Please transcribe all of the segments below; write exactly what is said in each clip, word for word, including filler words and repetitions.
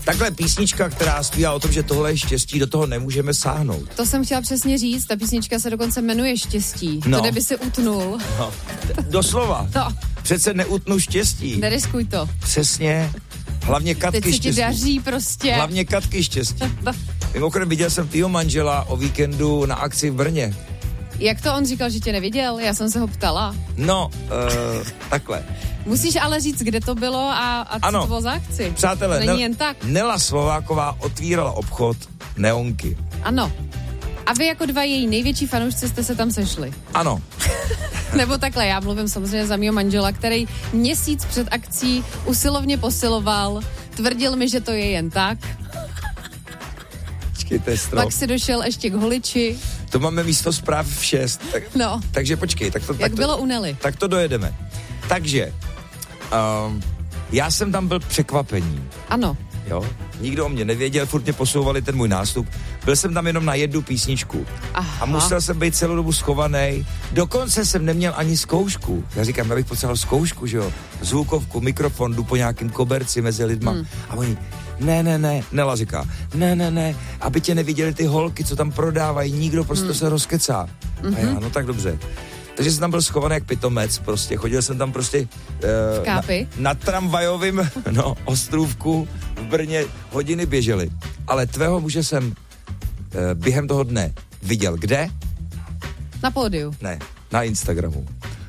Takhle písnička, která zpívá o tom, že tohle je štěstí, do toho nemůžeme sáhnout. To jsem chtěla přesně říct, ta písnička se dokonce jmenuje Štěstí. No. To kdyby si utnul. No, doslova. To. Přece neutnu štěstí. Neriskuj to. Přesně. Hlavně Katky Teď se štěstí. ti daří prostě. Hlavně Katky štěstí. Mimochodem viděl jsem tvýho manžela o víkendu na akci v Brně. Jak to on říkal, že tě neviděl? Já jsem se ho ptala. No, uh, takhle. Musíš ale říct, kde to bylo a, a co ano. to bylo za akci. Přátelé, to není Nel- jen tak. Nela Slováková otvírala obchod Neonky. Ano. A vy jako dva její největší fanoušci jste se tam sešli. Ano. Nebo takhle, já mluvím samozřejmě za mýho manžela, který měsíc před akcí usilovně posiloval, tvrdil mi, že to je jen tak. Počkej, to je strop. Pak si došel ještě k holiči. To máme místo zpráv v šest. Tak, No. Takže počkej. Tak to, Jak tak to, bylo u Nely. Tak to dojedeme. Takže, um, já jsem tam byl překvapení. Ano. Jo? Nikdo o mě nevěděl, furt mě posouvali ten můj nástup. Byl jsem tam jenom na jednu písničku. Aha. A musel jsem být celou dobu schovaný. Dokonce jsem neměl ani zkoušku. Já říkám, já bych potřeboval zkoušku, že jo? Zvukovku, mikrofon, jdu po nějakým koberci mezi lidma. Hmm. A oni, ne, ne, ne, Nela říká, ne, ne, ne, aby tě neviděli ty holky, co tam prodávají, nikdo prostě hmm. se rozkecá. Mm-hmm. A já, no tak dobře. Takže jsem tam byl schovaný jak pitomec, prostě. Chodil jsem tam prostě uh, na, na tramvajovém no, ostrůvku v Brně, hodiny běžely. Ale tvého muže jsem uh, během toho dne viděl kde? Na pódiu. Ne, na Instagramu.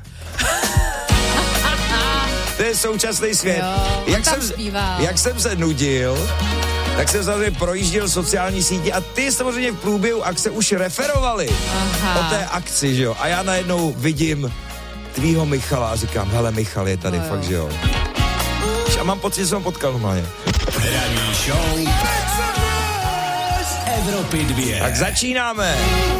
To je současný svět. Jo, jak, tam jsem, zpíval. jak jsem se nudil, tak jsem samozřejmě projížděl sociální sítě a ty samozřejmě v průběhu akce už referovali Aha. o té akci, že jo. A já najednou vidím tvýho Michala a říkám, hele, Michal je tady, no fakt, že jo. A mám pocit, že jsem ho potkal normálně. Ranní show Evropy dvě. Tak začínáme.